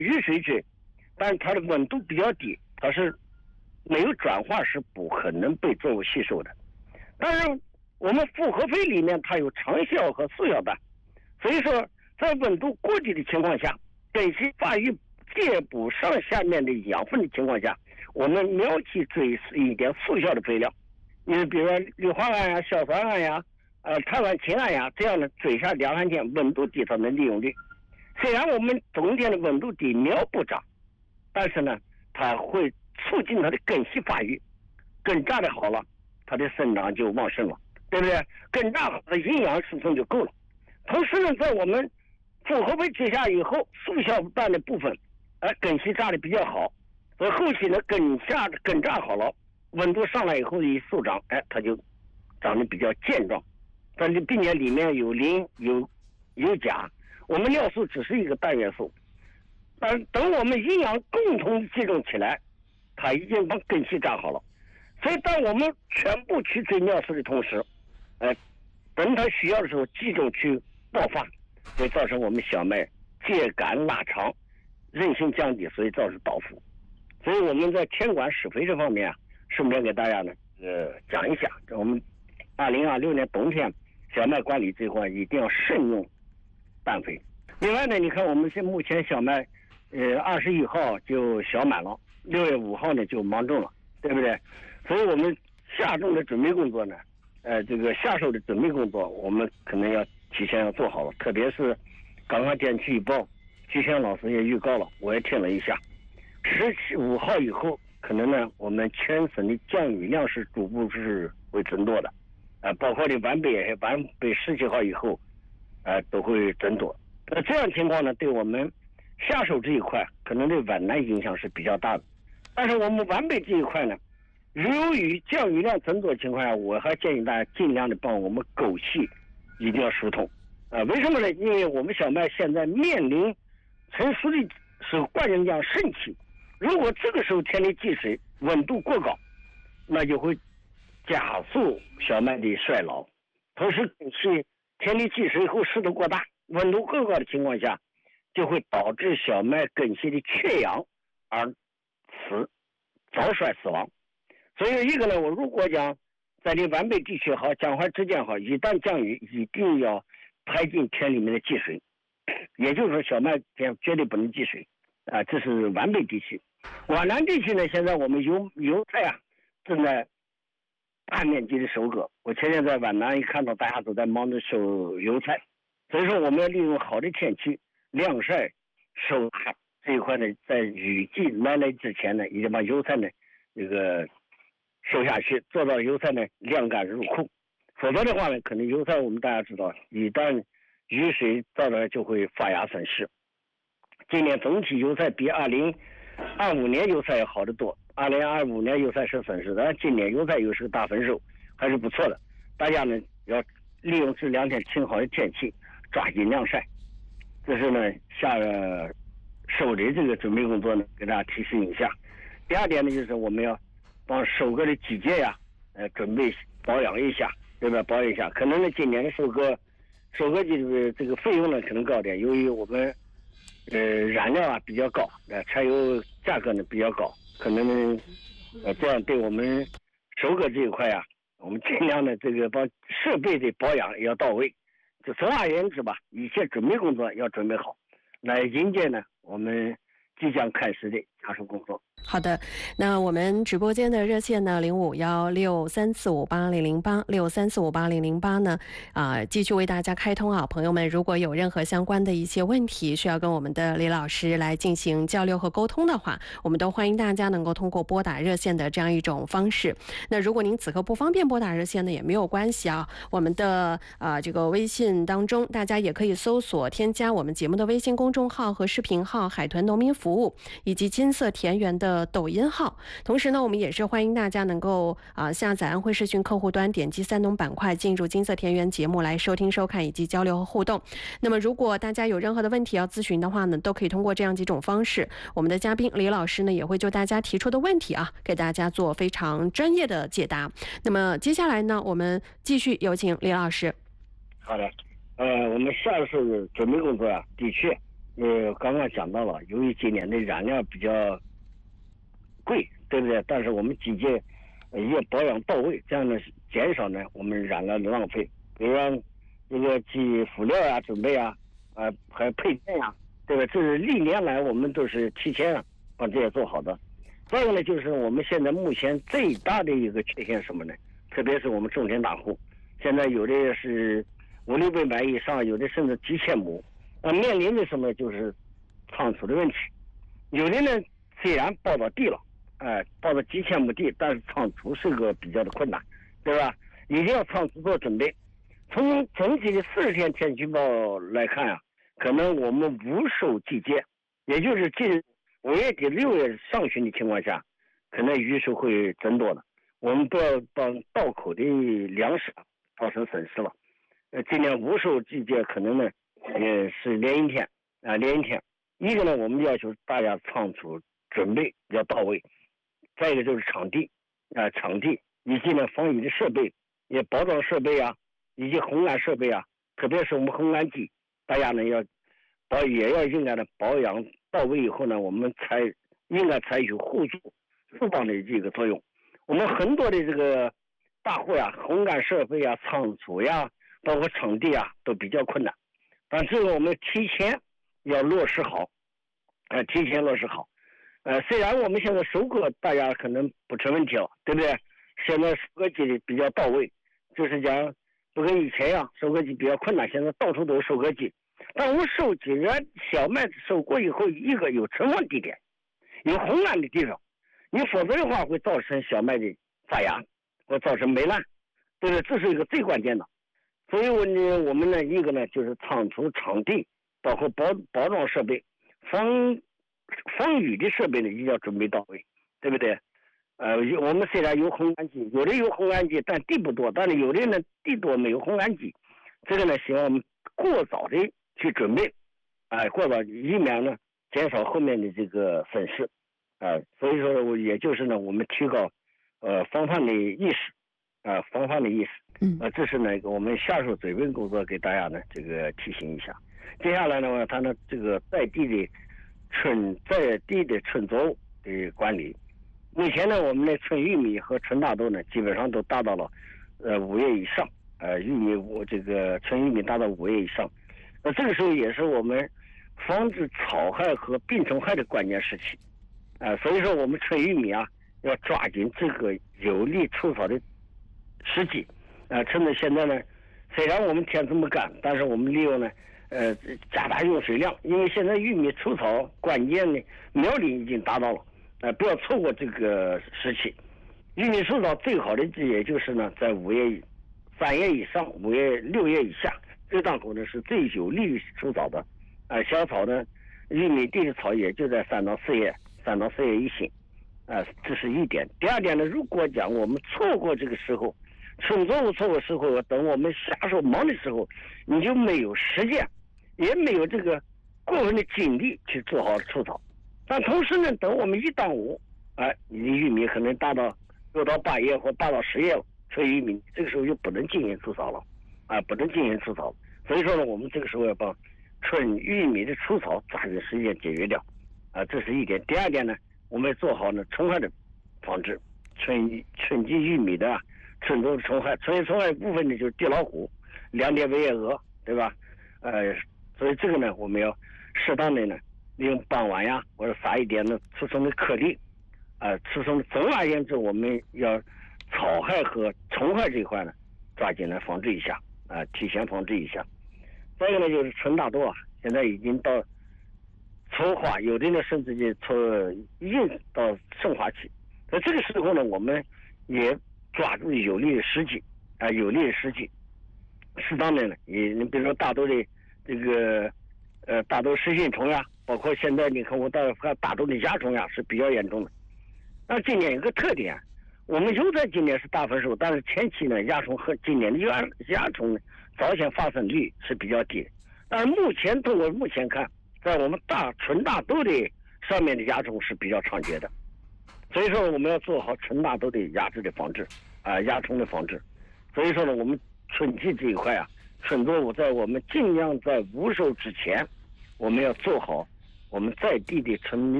雨水质，但是它的温度比较低，它是没有转化是不可能被作物吸收的。但是我们复合肥里面它有长效和速效氮，所以说在温度过低的情况下，根系发育接不上下面的养分的情况下，我们苗期追一点速效的肥料，你比如说氯化铵呀、硝酸铵呀、碳酸氢铵呀，这样的追下两含天，温度低它的利用率。虽然我们冬天的温度低，苗不长，但是呢，它会促进它的根系发育，根扎的好了，它的生长就旺盛了，对不对？根扎好的营养输送就够了。同时呢，在我们复合肥接下以后，速效氮的部分，根系扎的比较好，所以后期呢，根扎好了，温度上来以后一速长，它就长得比较健壮，但是并且里面有磷有钾，我们尿素只是一个单元素，但等我们营养共同集中起来，它已经把根系扎好了。所以当我们全部去追尿素的同时，等它需要的时候集中去爆发，会造成我们小麦秸秆拉长，韧性降低，所以造成倒伏。所以我们在天管施肥这方面顺便给大家呢讲一下，我们2026年冬天小麦管理这块一定要慎用氮肥。另外呢，你看我们目前小麦21号就小满了，6月5号呢就芒种了，对不对？所以我们下种的准备工作呢，这个下手的准备工作我们可能要提前要做好了。特别是刚刚天气预报，季贤老师也预告了，我也听了一下，15号以后可能呢我们全省的降雨量是逐步是会增多的，包括的皖北17号以后都会增多。那这样情况呢，对我们下手这一块可能对皖南影响是比较大的。但是我们皖北这一块呢，由于降雨量增多情况下，我还建议大家尽量的帮我们沟系一定要疏通。为什么呢？因为我们小麦现在面临成熟的时候灌溉量盛期，如果这个时候天气积水，温度过高，那就会加速小麦的衰老。同时是天气积水后湿度过大，温度过高的情况下，就会导致小麦根系的缺氧而早衰死亡。所以一个呢，我如果讲在这皖北地区好，江淮之间好，一旦降雨，一定要排进田里面的积水，也就是说小麦田绝对不能积水这是皖北地区。皖南地区呢，现在我们油菜正在大面积的收割。我前天在皖南一看到大家都在忙着收油菜，所以说我们要利用好的天气晾晒收菜这一块呢，在雨季来之前呢，已经把油菜呢这个收下去，做到油菜呢晾干入库。否则的话呢，可能油菜我们大家知道，一旦雨水到了就会发芽损失。今年总体油菜比2025年油菜要好得多，2025年油菜是损失，但今年油菜又是个大丰收，还是不错的。大家呢要利用这2天晴好的天气，抓紧晾晒。这是呢收的这个准备工作呢，给大家提醒一下。第二点呢，就是我们要帮收割的季节准备保养一下，对吧？保养一下，可能呢今年的收割季的这个费用呢可能高点，由于我们燃料比较高，柴油价格呢比较高，可能呢这样对我们收割这一块我们尽量的这个把设备的保养也要到位。就总而言之吧，一切准备工作要准备好，来迎接呢我们即将开始的加速工作。 好的，那我们直播间的热线呢，051634580086345800呢，继续为大家开通朋友们，如果有任何相关的一些问题需要跟我们的李老师来进行交流和沟通的话，我们都欢迎大家能够通过拨打热线的这样一种方式。那如果您此刻不方便拨打热线呢，也没有关系我们的这个微信当中，大家也可以搜索添加我们节目的微信公众号和视频号海豚农民服务以及金色田园的抖音号。同时呢，我们也是欢迎大家能够下载安徽视讯客户端，点击3农板块进入金色田园节目来收听收看以及交流和互动。那么如果大家有任何的问题要咨询的话呢，都可以通过这样几种方式，我们的嘉宾李老师呢也会就大家提出的问题给大家做非常专业的解答。那么接下来呢，我们继续有请李老师。 好的，我们下次准备工作的确刚刚讲到了，由于今年的燃料比较贵，对不对？但是我们季节也保养到位，这样呢减少呢我们燃料的浪费，比如说这个及辅料呀、准备啊，还有配件呀，对吧？这是历年来我们都是提前把这些做好的。再一个呢，就是我们现在目前最大的一个缺陷是什么呢？特别是我们种田大户，现在有的是500-600买以上，有的甚至几千亩，面临的什么就是仓储的问题。有的呢虽然包到地了，包到几千亩地，但是仓储是个比较的困难，对吧？一定要仓储做准备。从整体的40天天气预报来看啊，可能我们无收季节，也就是近5月底6月上旬的情况下，可能雨水会增多的。我们不要把道口的粮食造成损失了。今年无收季节可能呢，是连一天。一个呢，我们要求大家仓储准备要到位。再一个就是场地以及呢防雨的设备，也包装设备啊，以及烘干设备啊，特别是我们烘干机，大家呢也要应该的保养到位以后呢，我们应该采取互助适当的这个作用。我们很多的这个大户呀，烘干设备啊、仓储呀，包括场地啊，都比较困难。但这个我们提前要落实好，虽然我们现在收割大家可能不成问题了，对不对？现在收割机比较到位，就是讲不跟以前一样，收割机比较困难，现在到处都有收割机。但我们收集小麦子收过以后，一个有存放地点，有烘干的地方，你否则的话会造成小麦的发芽，或造成霉烂，对不对？这是一个最关键的。所以我们呢，一个呢就是仓储场地，包括包装设备、防雨的设备呢，一定要准备到位，对不对？我们虽然有烘干机，有的有烘干机，但地不多；但是有的呢地多没有烘干机，这个呢希望我们过早的去准备，过早以免呢减少后面的这个损失，所以说也就是呢我们提高防范的意识，这是呢我们下手准备工作给大家呢这个提醒一下。接下来呢，它呢这个在地的春作物的管理。目前呢，我们的春玉米和春大豆呢，基本上都达到了5月以上。春玉米达到5月以上，那这个时候也是我们防治草害和病虫害的关键时期。所以说我们春玉米啊，要抓紧这个有利除草的时机。趁着现在呢，虽然我们天这么干，但是我们利用呢，加大用水量，因为现在玉米除草关键的苗龄已经达到了，不要错过这个时期。玉米除草最好的也就是呢，在3月以上，5月6月以下，这个档口呢是最有利于除草的。小草呢，玉米地的草也就在3到4月一新。这是一点。第二点呢，如果讲我们错过这个时候，春作物错过时候，等我们下手忙的时候，你就没有时间，也没有这个过分的精力去做好除草。但同时呢，等我们1到5，你的玉米可能达到6到8月或8到10月了，春玉米这个时候就不能进行除草了，所以说呢，我们这个时候要把春玉米的除草抓紧时间解决掉，这是一点。第二点呢，我们做好呢虫害的防治，春季玉米的春作虫害，春害部分呢就是地老虎、2点围叶蛾，对吧？所以这个呢，我们要适当的呢，利用傍晚呀，或者撒一点的除虫的颗粒，总而言之，我们要草害和虫害这一块呢，抓紧来防治一下，提前防治一下。再一个呢，就是春大豆现在已经到抽花，有的呢甚至就运到盛花期。在这个时候呢，我们也抓住有利的时机，适当的呢，你比如说大豆的这个大豆食菌虫呀，包括现在你看大豆的蚜虫呀是比较严重的。那今年有个特点，我们油菜今年是大丰收，但是前期呢蚜虫和今年的蚜虫呢早先发生率是比较低的。但是通过目前看，在我们纯大豆的上面的蚜虫是比较猖獗的。所以说我们要做好纯大豆的压制的防治，蚜虫的防治。所以说呢，我们春季这一块春作物在我们尽量在无收之前， 我们要做好我们在地的村民